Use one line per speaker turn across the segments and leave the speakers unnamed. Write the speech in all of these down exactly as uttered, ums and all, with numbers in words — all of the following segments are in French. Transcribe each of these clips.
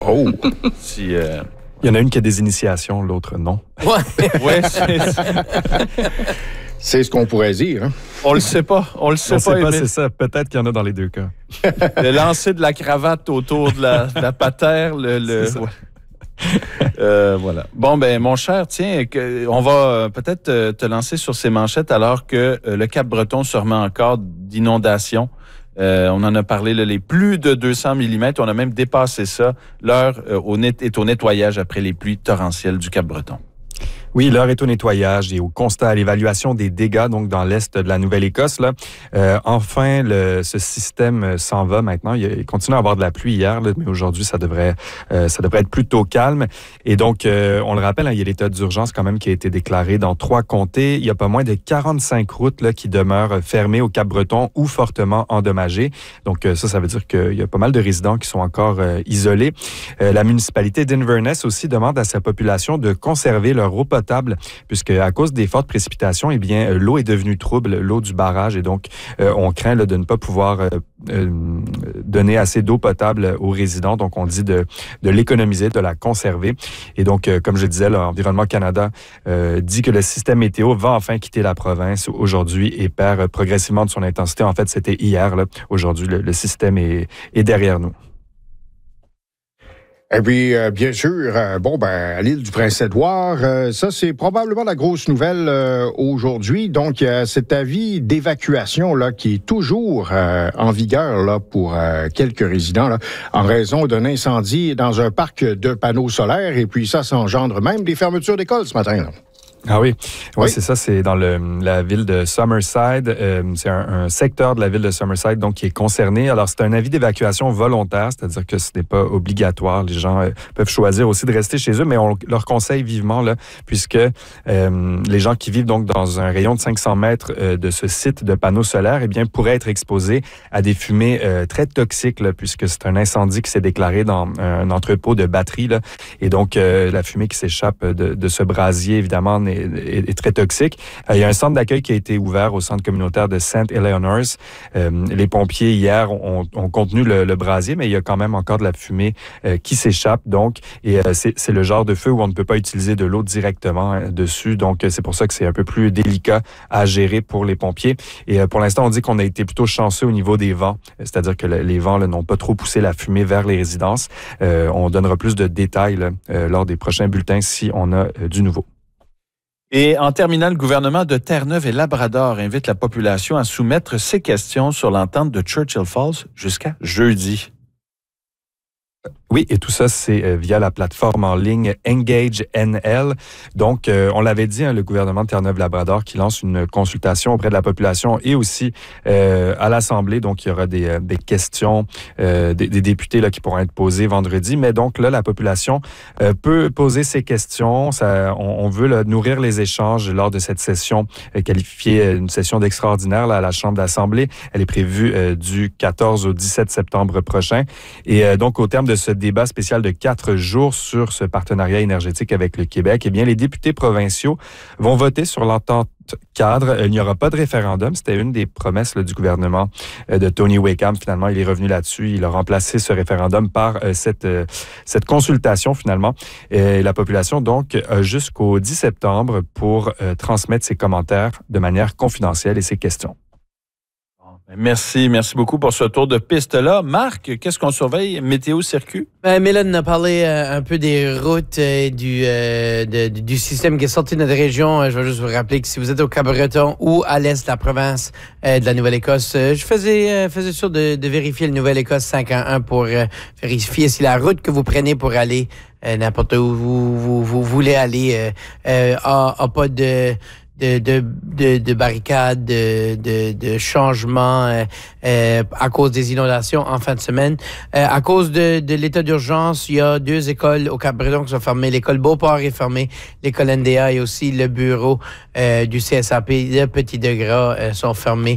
Oh! si, euh...
Il y en a une qui a des initiations, l'autre non.
Ouais, ouais c'est... c'est ce qu'on pourrait dire. Hein?
On le sait pas. On le sait
on
pas,
sait pas, c'est ça. Peut-être qu'il y en a dans les deux cas.
Le lancer de la cravate autour de la, de la patère, le... le...
C'est ça.
Ouais. Euh, voilà. Bon, ben, mon cher, tiens, que, on va peut-être te, te lancer sur ces manchettes alors que euh, le Cap-Breton se remet encore d'inondations. Euh, on en a parlé, là, les plus de deux cents millimètres. On a même dépassé ça. L'heure euh, au net, est au nettoyage après les pluies torrentielles du Cap-Breton.
Oui, l'heure est au nettoyage et au constat, à l'évaluation des dégâts donc dans l'est de la Nouvelle-Écosse. Là, euh, enfin, le, ce système s'en va maintenant. Il, il continue à avoir de la pluie hier, là, mais aujourd'hui, ça devrait, euh, ça devrait être plutôt calme. Et donc, euh, on le rappelle, hein, il y a l'état d'urgence quand même qui a été déclaré dans trois comtés. Il y a pas moins de quarante-cinq routes là, qui demeurent fermées au Cap-Breton ou fortement endommagées. Donc, euh, ça, ça veut dire qu'il y a pas mal de résidents qui sont encore euh, isolés. Euh, la municipalité d'Inverness aussi demande à sa population de conserver leur eau potable potable, puisque à cause des fortes précipitations, eh bien, l'eau est devenue trouble, l'eau du barrage, et donc euh, on craint là, de ne pas pouvoir euh, euh, donner assez d'eau potable aux résidents. Donc, on dit de, de l'économiser, de la conserver. Et donc, euh, comme je disais, l'Environnement Canada euh, dit que le système météo va enfin quitter la province aujourd'hui et perd progressivement de son intensité. En fait, c'était hier. Là. Aujourd'hui, le, le système est, est derrière nous.
Et puis, euh, bien sûr, euh, bon, ben, à l'île du Prince-Édouard, euh, ça, c'est probablement la grosse nouvelle euh, aujourd'hui. Donc, il y a cet avis d'évacuation là qui est toujours euh, en vigueur là pour euh, quelques résidents là, en raison d'un incendie dans un parc de panneaux solaires. Et puis, ça, ça engendre même des fermetures d'écoles ce matin, là.
Ah oui, ouais,
oui.
C'est ça, c'est dans le, la ville de Summerside. Euh, c'est un, un secteur de la ville de Summerside donc qui est concerné. Alors, c'est un avis d'évacuation volontaire, c'est-à-dire que ce n'est pas obligatoire. Les gens euh, peuvent choisir aussi de rester chez eux, mais on leur conseille vivement, là, puisque euh, les gens qui vivent donc dans un rayon de cinq cents mètres euh, de ce site de panneaux solaires, eh bien, pourraient être exposés à des fumées euh, très toxiques, là, puisque c'est un incendie qui s'est déclaré dans un entrepôt de batterie, là, et donc euh, la fumée qui s'échappe de, de ce brasier, évidemment, Est, est, est très toxique. Euh, il y a un centre d'accueil qui a été ouvert au centre communautaire de Saint Eleanor's. Euh, les pompiers, hier, ont, ont contenu le, le brasier, mais il y a quand même encore de la fumée euh, qui s'échappe. Donc, et euh, c'est, c'est le genre de feu où on ne peut pas utiliser de l'eau directement hein, dessus. Donc, euh, c'est pour ça que c'est un peu plus délicat à gérer pour les pompiers. Et euh, pour l'instant, on dit qu'on a été plutôt chanceux au niveau des vents. C'est-à-dire que le, les vents là, n'ont pas trop poussé la fumée vers les résidences. Euh, on donnera plus de détails là, euh, lors des prochains bulletins si on a euh, du nouveau.
Et en terminant, le gouvernement de Terre-Neuve et Labrador invite la population à soumettre ses questions sur l'entente de Churchill Falls jusqu'à jeudi.
Oui, et tout ça, c'est euh, via la plateforme en ligne Engage N L. Donc, euh, on l'avait dit, hein, le gouvernement de Terre-Neuve-Labrador qui lance une consultation auprès de la population et aussi euh, à l'Assemblée. Donc, il y aura des, euh, des questions euh, des, des députés là, qui pourront être posées vendredi. Mais donc, là, la population euh, peut poser ses questions. Ça, on, on veut là, nourrir les échanges lors de cette session euh, qualifiée une session d'extraordinaire là, à la Chambre d'Assemblée. Elle est prévue euh, du quatorze au dix-sept septembre prochain. Et euh, donc, au terme de ce débat spécial de quatre jours sur ce partenariat énergétique avec le Québec, eh bien, les députés provinciaux vont voter sur l'entente cadre. Il n'y aura pas de référendum. C'était une des promesses là, du gouvernement euh, de Tony Wakeham. Finalement, il est revenu là-dessus. Il a remplacé ce référendum par euh, cette, euh, cette consultation, finalement. Et la population, donc, a jusqu'au dix septembre pour euh, transmettre ses commentaires de manière confidentielle et ses questions.
Merci, merci beaucoup pour ce tour de piste-là. Marc, qu'est-ce qu'on surveille? Météo Circuit?
Ben, Mélène a parlé euh, un peu des routes et du, euh, de, du système qui est sorti de notre région. Je vais juste vous rappeler que si vous êtes au Cap-Breton ou à l'est de la province euh, de la Nouvelle-Écosse, euh, je faisais, euh, faisais sûr de, de vérifier le Nouvelle-Écosse cinq un un pour euh, vérifier si la route que vous prenez pour aller euh, n'importe où vous, vous, vous voulez aller euh, euh, a, a pas de... De, de, de, de barricades, de, de, de changements euh, euh, à cause des inondations en fin de semaine. Euh, à cause de, de l'état d'urgence, il y a deux écoles au Cap-Breton qui sont fermées. L'école Beauport est fermée, l'école N D A et aussi le bureau euh, du C S A P, le Petit Degras, euh, sont fermés.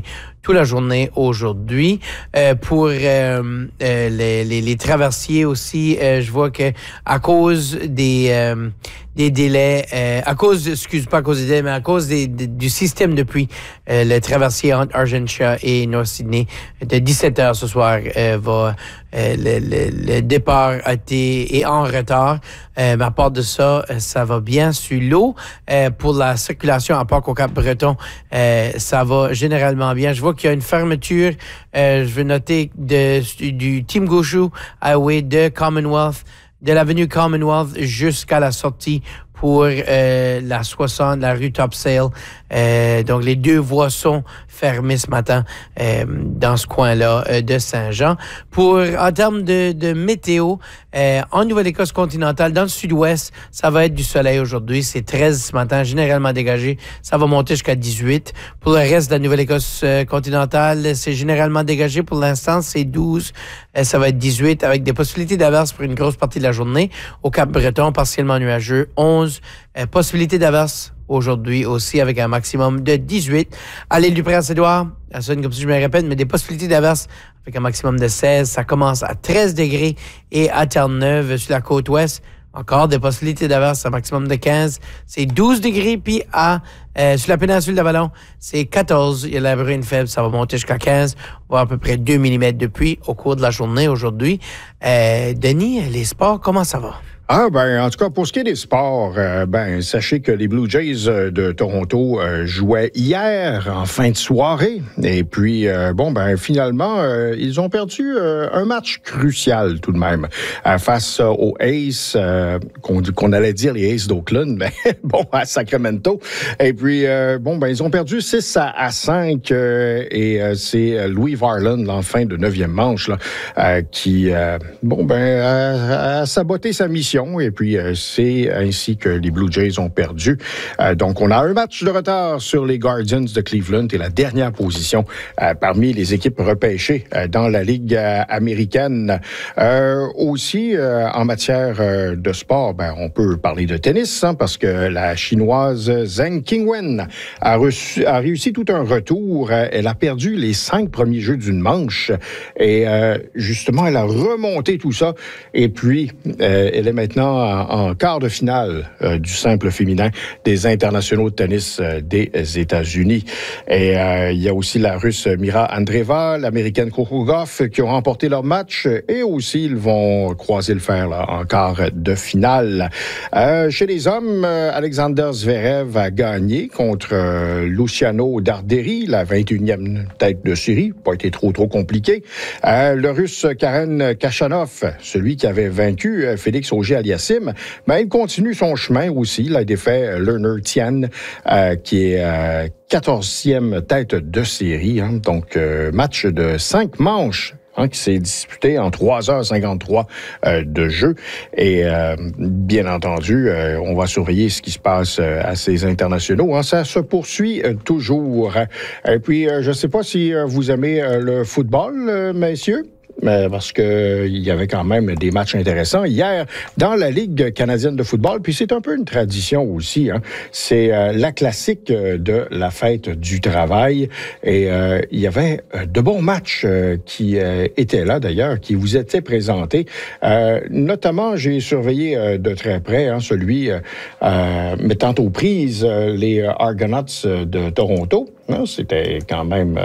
toute la journée aujourd'hui. Euh, pour euh, euh, les, les, les traversiers aussi, euh, je vois que à cause des euh, des délais, euh, à cause, excuse pas à cause des délais, mais à cause des, des, du système depuis euh, le traversier entre Argentia et North Sydney de dix-sept heures ce soir euh, va euh, le, le, le départ a été est en retard. Euh, mais à part de ça, ça va bien sur l'eau. Euh, pour la circulation, à part qu'au Cap-Breton, euh, ça va généralement bien. Je vois qu'il y a une fermeture, euh, je vais noter, de, du Team Gauchou Highway de Commonwealth, de l'avenue Commonwealth jusqu'à la sortie pour euh, la soixante, la rue Topsail. Euh, donc, les deux voies sont fermées ce matin euh, dans ce coin-là euh, de Saint-Jean. Pour, en termes de, de météo, euh, en Nouvelle-Écosse continentale, dans le sud-ouest, ça va être du soleil aujourd'hui. C'est treize ce matin, généralement dégagé. Ça va monter jusqu'à dix-huit. Pour le reste de la Nouvelle-Écosse euh, continentale, c'est généralement dégagé. Pour l'instant, c'est douze. Euh, ça va être dix-huit avec des possibilités d'averse pour une grosse partie de la journée. Au Cap-Breton, partiellement nuageux, onze. Euh, possibilité d'averse aujourd'hui aussi avec un maximum de dix-huit. À l'île du Prince-Édouard, ça sonne comme si je me répète, mais des possibilités d'averse avec un maximum de seize. Ça commence à treize degrés et à Terre-Neuve sur la côte ouest. Encore des possibilités d'averse, un maximum de quinze. C'est douze degrés, puis à euh, sur la péninsule d'Avalon, c'est quatorze. Il y a la bruine faible, ça va monter jusqu'à quinze. On va à peu près deux millimètres de pluie au cours de la journée aujourd'hui. Euh, Denis, les sports, comment ça va?
Ah, ben, en tout cas, pour ce qui est des sports, euh, ben, sachez que les Blue Jays de Toronto euh, jouaient hier en fin de soirée. Et puis, euh, bon, ben, finalement, euh, ils ont perdu euh, un match crucial tout de même euh, face euh, aux Aces, euh, qu'on, qu'on allait dire les Aces d'Oakland, mais bon, à Sacramento. Et puis, euh, bon, ben, ils ont perdu six à cinq euh, et euh, c'est Louis Varland, en fin de neuvième manche, là, euh, qui, euh, bon, ben, a, a saboté sa mission. Et puis, euh, c'est ainsi que les Blue Jays ont perdu. Euh, donc, on a un match de retard sur les Guardians de Cleveland et la dernière position euh, parmi les équipes repêchées euh, dans la Ligue euh, américaine. Euh, aussi, euh, en matière euh, de sport, ben, on peut parler de tennis, hein, parce que la Chinoise Zheng Qinwen a, reçu, a réussi tout un retour. Elle a perdu les cinq premiers jeux d'une manche et euh, justement, elle a remonté tout ça. Et puis, euh, elle est maintenant en, en quart de finale euh, du simple féminin des internationaux de tennis euh, des États-Unis. Et euh, il y a aussi la Russe Mira Andreeva, l'Américaine Coco Gauff qui ont remporté leur match et aussi ils vont croiser le fer là, en quart de finale. Euh, chez les hommes, euh, Alexander Zverev a gagné contre euh, Luciano Darderi, la vingt et unième tête de série. Pas été trop, trop compliqué. Euh, le Russe Karen Khachanov, celui qui avait vaincu euh, Félix Auger-Aliassime, mais il continue son chemin aussi. Il a défait Lerner Tian, euh, qui est euh, quatorzième tête de série. Hein, donc, euh, match de cinq manches. Hein, qui s'est disputé en trois heures cinquante-trois euh, de jeu. Et euh, bien entendu, euh, on va surveiller ce qui se passe euh, à ces internationaux. Hein. Ça se poursuit euh, toujours. Et puis, euh, je ne sais pas si euh, vous aimez euh, le football, euh, messieurs. Mais parce que il y avait quand même des matchs intéressants hier dans la Ligue canadienne de football. Puis c'est un peu une tradition aussi. Hein. C'est euh, la classique de la fête du travail. Et euh, il y avait de bons matchs euh, qui euh, étaient là d'ailleurs, qui vous étaient présentés. Euh, notamment, j'ai surveillé euh, de très près hein, celui euh, euh, mettant aux prises euh, les Argonauts de Toronto. Non, c'était quand même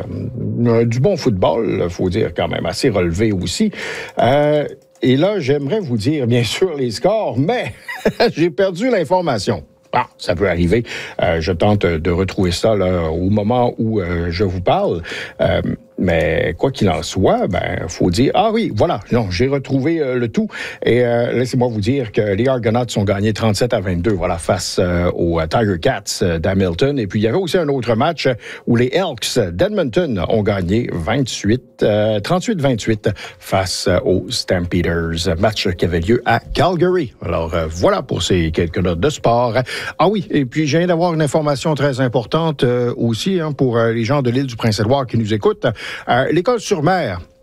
euh, du bon football, faut dire quand même, assez relevé aussi. Euh, et là, j'aimerais vous dire, bien sûr, les scores, mais j'ai perdu l'information. Ah, ça peut arriver. Euh, je tente de retrouver ça là, au moment où euh, je vous parle. Euh, Mais quoi qu'il en soit, ben faut dire ah oui, voilà, non, j'ai retrouvé euh, le tout et euh, laissez-moi vous dire que les Argonauts ont gagné trente-sept à vingt-deux, voilà, face euh, aux Tiger Cats euh, d'Hamilton. Et puis il y avait aussi un autre match où les Elks d'Edmonton ont gagné vingt-huit, euh, trente-huit vingt-huit face euh, aux Stampeders. Match qui avait lieu à Calgary. Alors euh, voilà pour ces quelques notes de sport. Ah oui, et puis je viens d'avoir une information très importante euh, aussi hein, pour euh, les gens de l'île du Prince-Édouard qui nous écoutent. Euh, L'École sur mer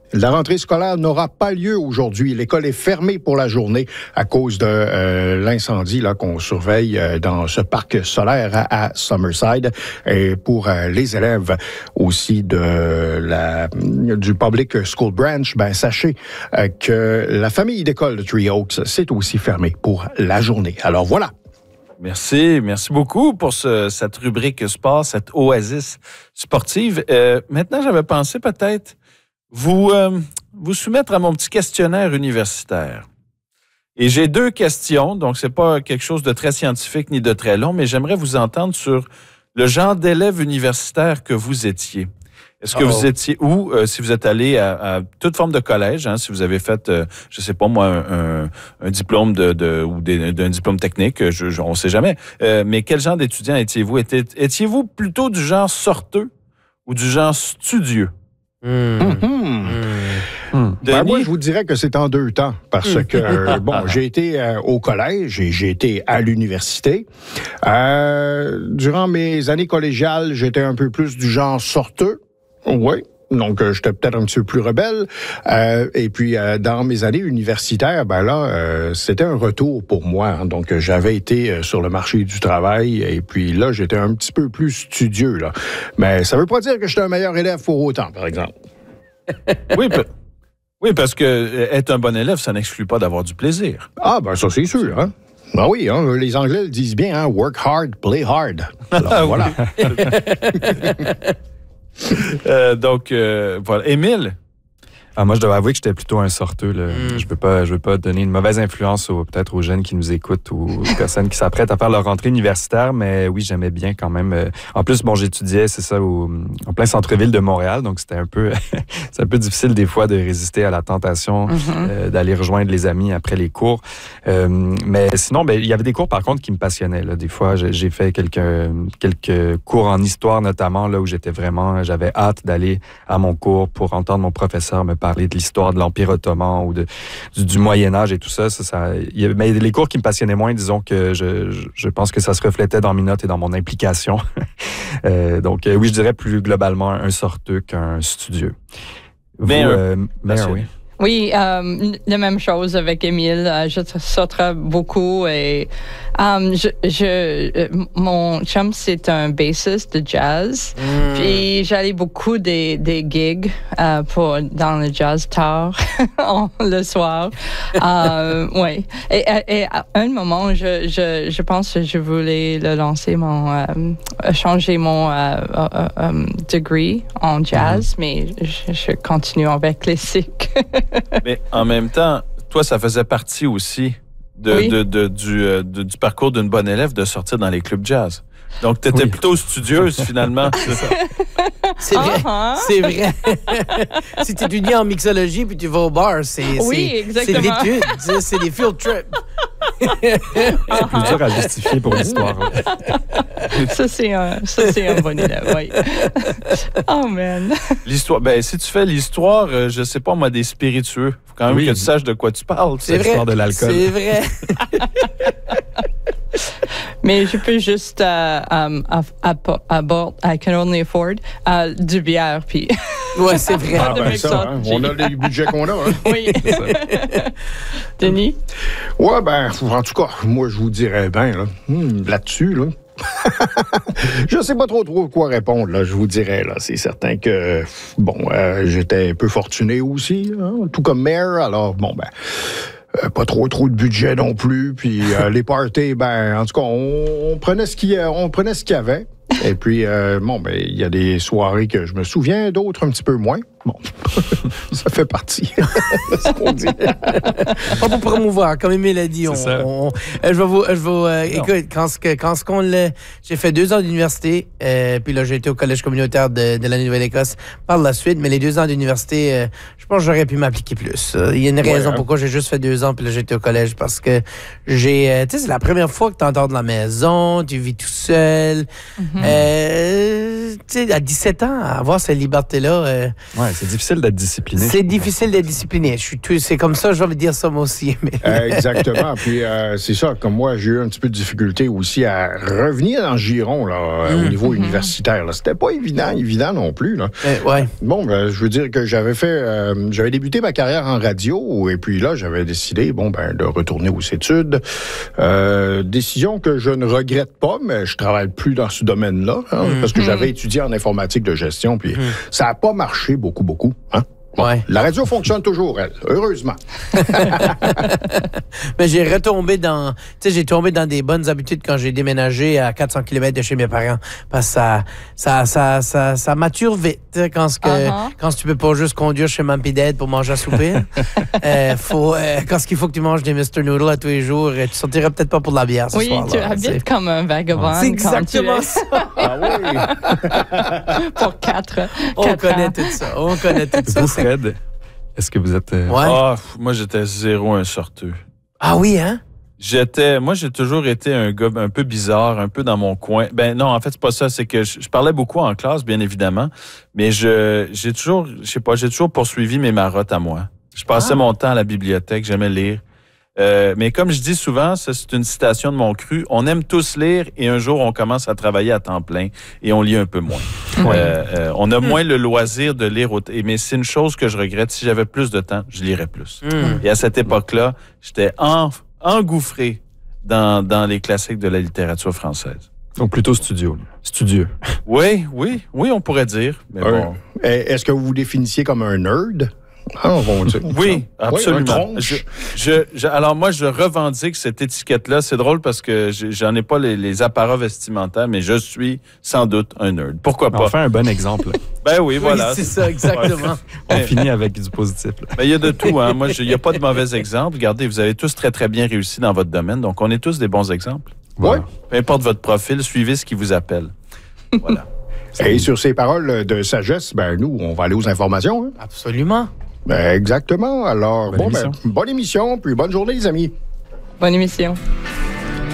La rentrée scolaire n'aura pas lieu aujourd'hui. L'école est fermée pour la journée à cause de euh, l'incendie là qu'on surveille euh, dans ce parc solaire à, à Summerside. Et pour euh, les élèves aussi de la du Public School Branch, ben sachez euh, que la famille d'école de Three Oaks c'est aussi fermée pour la journée. Alors voilà.
Merci, merci beaucoup pour ce, cette rubrique sport, cette oasis sportive. Euh, maintenant, j'avais pensé peut-être vous, euh, vous soumettre à mon petit questionnaire universitaire. Et j'ai deux questions, donc c'est pas quelque chose de très scientifique ni de très long, mais j'aimerais vous entendre sur le genre d'élève universitaire que vous étiez. Est-ce que Uh-oh. vous étiez, ou euh, si vous êtes allé à, à toute forme de collège, hein, si vous avez fait, euh, je sais pas moi, un, un, un diplôme de, de ou des, d'un diplôme technique, je, je, on sait jamais. Euh, mais quel genre d'étudiant étiez-vous? Étiez, étiez-vous plutôt du genre sorteux ou du genre studieux?
Mmh. Mmh. Mmh. Ben moi, je vous dirais que c'est en deux temps, parce que, euh, bon, j'ai été euh, au collège et j'ai été à l'université. Euh, durant mes années collégiales, j'étais un peu plus du genre sorteux. Oui, donc euh, j'étais peut-être un petit peu plus rebelle. Euh, et puis, euh, dans mes années universitaires, ben là, euh, c'était un retour pour moi. Hein. Donc, euh, j'avais été euh, sur le marché du travail et puis là, j'étais un petit peu plus studieux. Là. Mais ça veut pas dire que j'étais un meilleur élève pour autant, par exemple.
Oui, pe- oui, parce que euh, être un bon élève, ça n'exclut pas d'avoir du plaisir.
Ah, ben ça, c'est sûr. Hein? Ben oui, hein, les Anglais le disent bien, hein, work hard, play hard. Alors, voilà.
euh, donc, euh, voilà. Émile?
Ah, moi, je dois avouer que j'étais plutôt un sorteux. Là.
Mm.
Je ne veux pas, je veux pas donner une mauvaise influence aux, peut-être aux jeunes qui nous écoutent ou aux personnes qui s'apprêtent à faire leur rentrée universitaire, mais oui, j'aimais bien quand même. En plus, bon, j'étudiais, c'est ça, au, en plein centre-ville de Montréal, donc c'était un peu, c'est un peu difficile des fois de résister à la tentation mm-hmm. euh, d'aller rejoindre les amis après les cours. Euh, mais sinon, ben, il y avait des cours, par contre, qui me passionnaient. Là. Des fois, j'ai, j'ai fait quelques, quelques cours en histoire, notamment, là où j'étais vraiment, j'avais hâte d'aller à mon cours pour entendre mon professeur me parler de l'histoire de l'Empire ottoman ou de, du, du Moyen-Âge et tout ça. ça, ça y a, mais les cours qui me passionnaient moins, disons que je, je, je pense que ça se reflétait dans mes notes et dans mon implication. euh, donc, euh, oui, je dirais plus globalement un sorteux qu'un studieux.
Mais,
Vous,
euh,
euh, mais oui.
Oui, euh, la même chose avec Émile. Euh, je sauterais beaucoup et um, je, je, mon chum, c'est un bassiste de jazz. Mm. Puis j'allais beaucoup des, des gigs euh, pour, dans le jazz tard le soir. euh, oui. Et, et, et à un moment, je, je, je pense que je voulais le lancer, mon, euh, changer mon euh, euh, euh, degree en jazz, mm. mais je, je continue avec classique.
Mais en même temps, toi, ça faisait partie aussi de, oui. de, de, du, de, du parcours d'une bonne élève de sortir dans les clubs jazz. Donc, tu étais oui. plutôt studieuse, finalement. C'est ça.
C'est vrai. Uh-huh. C'est vrai. Si tu étudies en mixologie puis tu vas au bar, c'est,
oui,
c'est, c'est l'étude. C'est des field trips.
C'est plus dur à justifier pour l'histoire.
Ça, c'est un, ça, c'est un bon élève, oui. Oh, man.
L'histoire, ben, si tu fais l'histoire, euh, je sais pas, moi, des spiritueux, faut quand même oui. que tu saches de quoi tu parles.
C'est vrai.
L'histoire de l'alcool.
C'est vrai.
Mais je peux juste euh, um, abord, I can only afford uh, du bière, puis.
Ouais, c'est vrai.
Ah, ben ça, hein, on a les budgets qu'on a. Hein.
Oui. Denis?
Ouais, ben, en tout cas, moi, je vous dirais bien, là, hmm, là-dessus, là. Je sais pas trop trop quoi répondre, là, je vous dirais, là. C'est certain que, bon, euh, j'étais un peu fortuné aussi, hein, tout comme maire, alors, bon, ben. Euh, pas trop trop de budget non plus, puis euh, les parties, ben en tout cas on, on prenait ce qu'il y a, on prenait ce qu'il y avait. Et puis euh, bon ben il y a des soirées que je me souviens, d'autres un petit peu moins. Bon, ça fait partie de ce qu'on dit.
Pas pour promouvoir, comme Émile a dit. On, on, on, je vais vous, je vais, euh, écoute, quand ce que, quand ce qu'on l'a, j'ai fait deux ans d'université, euh, puis là j'ai été au collège communautaire de, de la Nouvelle-Écosse par la suite, mais les deux ans d'université, euh, je pense que j'aurais pu m'appliquer plus. Il y a une raison ouais, hein. pourquoi j'ai juste fait deux ans, puis là j'ai été au collège, parce que j'ai, euh, tu sais, c'est la première fois que tu entends de la maison, tu vis tout seul. Mm-hmm. Euh, tu sais, à dix-sept ans, avoir cette liberté-là. Euh,
ouais, c'est difficile d'être discipliné.
C'est difficile d'être discipliné. Je suis tout, c'est comme ça, je vais dire ça moi aussi. Mais...
Euh, exactement. Puis euh, c'est ça, comme moi, j'ai eu un petit peu de difficulté aussi à revenir dans le giron là, mmh. au niveau mmh. universitaire. Là. C'était pas évident, évident non plus. Là.
Euh, ouais.
Bon, ben, je veux dire que j'avais fait, euh, j'avais débuté ma carrière en radio et puis là, j'avais décidé, bon, ben, de retourner aux études. Euh, décision que je ne regrette pas, mais je travaille plus dans ce domaine-là hein, mmh. parce que j'avais étudié en informatique de gestion, puis mmh. ça n'a pas marché beaucoup, beaucoup. Hein? Bon, ouais. La radio fonctionne toujours, elle, heureusement.
Mais j'ai retombé dans... Tu sais, j'ai tombé dans des bonnes habitudes quand j'ai déménagé à quatre cents kilomètres de chez mes parents. Parce que ça, ça, ça, ça, ça mature vite. Quand, ce que, uh-huh. quand tu peux pas juste conduire chez Mam pis Dad pour manger à souper. euh, faut, euh, quand il faut que tu manges des mister Noodles à tous les jours, tu sortiras peut-être pas pour de la bière ce
oui,
soir.
Oui, tu
là,
habites
t'sais.
Comme un vagabond.
C'est exactement ça.
Ah oui.
Pour quatre,
On
quatre
connaît
ans.
tout ça. On connaît tout ça.
Vous, Fred, est-ce que vous êtes... Euh...
Ouais.
Oh, moi, j'étais zéro un sorteux.
Ah oui, hein?
J'étais, moi, j'ai toujours été un gars un peu bizarre, un peu dans mon coin. Ben non, en fait, c'est pas ça. C'est que je, je parlais beaucoup en classe, bien évidemment, mais je, j'ai toujours, je sais pas, j'ai toujours poursuivi mes marottes à moi. Je passais ah. mon temps à la bibliothèque, j'aimais lire. Euh, mais comme je dis souvent, ça, c'est une citation de mon cru. On aime tous lire et un jour, on commence à travailler à temps plein et on lit un peu moins. Ouais. Euh, euh, on a moins le loisir de lire. Au t- mais c'est une chose que je regrette. Si j'avais plus de temps, je lirais plus. Mm. Et à cette époque-là, j'étais en, engouffré dans, dans les classiques de la littérature française.
Donc plutôt studio. Studieux.
Oui, oui, oui, on pourrait dire. Mais
euh,
bon.
Est-ce que vous vous définissiez comme un nerd? Ah, on va
oui, absolument.
Oui,
je, je, je, alors moi, je revendique cette étiquette-là. C'est drôle parce que j'en ai pas les, les apparats vestimentaires, mais je suis sans doute un nerd. Pourquoi pas?
Enfin, un bon exemple.
Ben oui, voilà.
Oui, c'est ça, exactement.
On mais, finit avec du positif.
Ben, il y a de tout. Hein. Moi, il n'y a pas de mauvais exemples. Regardez, vous avez tous très, très bien réussi dans votre domaine. Donc, on est tous des bons exemples.
Voilà.
Oui. Peu importe votre profil, suivez ce qui vous appelle. Voilà.
Et sur ces paroles de sagesse, ben nous, on va aller aux informations. Hein?
Absolument.
Ben, exactement. Alors,
bonne
bon,
émission.
Ben, bonne émission, puis bonne journée, les amis.
Bonne émission.